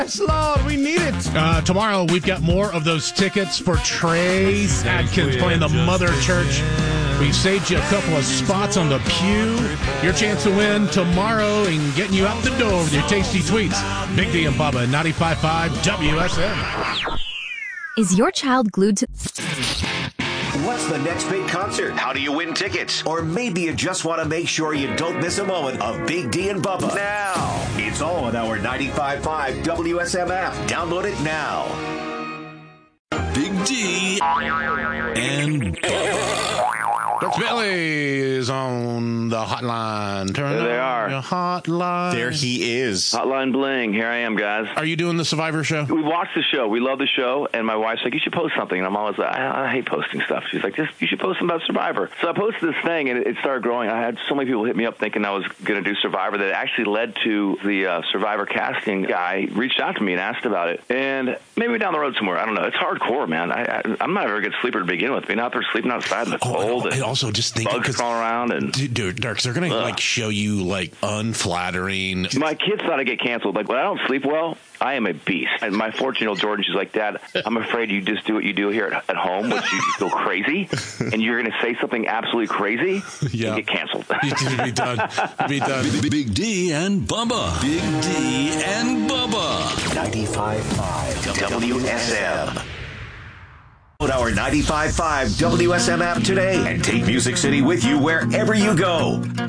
Yes, Lord, we need it. Tomorrow, we've got more of those tickets for Trace Adkins playing the Mother Church. We saved you a couple of spots on the pew. Your chance to win tomorrow and getting you out the door with your tasty tweets. Big D and Bubba, 95.5 WSM. Is your child glued to... What's the next big concert? How do you win tickets? Or maybe you just want to make sure you don't miss a moment of Big D and Bubba. Now, it's all on our 95.5 WSM app. Download it now. Big D and Bubba. Dr. Billy is on the hotline. Turn there they on are. your hotline. There he is. Hotline bling. Here I am, guys. Are you doing the Survivor show? We watched the show. We love the show. And my wife's like, you should post something. And I'm always like, I hate posting stuff. She's like, you should post something about Survivor. So I posted this thing, and it started growing. I had so many people hit me up thinking I was going to do Survivor that it actually led to the Survivor casting guy reached out to me and asked about it. And maybe down the road somewhere. I don't know. It's hardcore, man. I'm not a very good sleeper to begin with. Being out there sleeping outside in the cold. And also just thinking, bugs crawling around. And dude, Darks, they're going to show you unflattering. My kids thought I'd get canceled. Like, when I don't sleep well, I am a beast. And my 14-year-old Jordan, she's like, Dad, I'm afraid you just do what you do here at home, which you go crazy, and you're going to say something absolutely crazy and get canceled. You'd be done. Be done. Big D and Bubba. Big D and Bubba. 95.5 WSM. Download our 95.5 WSM app today and take Music City with you wherever you go.